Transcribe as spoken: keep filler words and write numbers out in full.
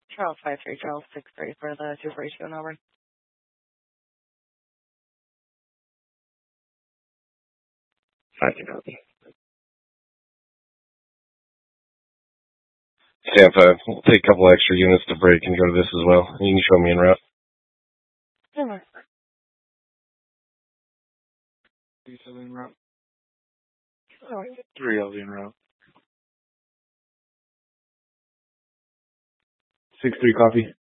Charles five three Charles six three for the two forty two and over. I can copy. Stand five. We'll take a couple extra units to break and go to this as well. You can show me en route. Never. Three seven en route. Oh, Three L en route. Six three copy.